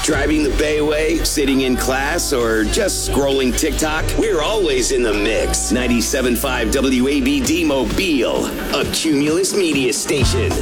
Driving the Bayway, sitting in class, or just scrolling TikTok? We're always in the mix. 97.5 WABD Mobile, a Cumulus media station.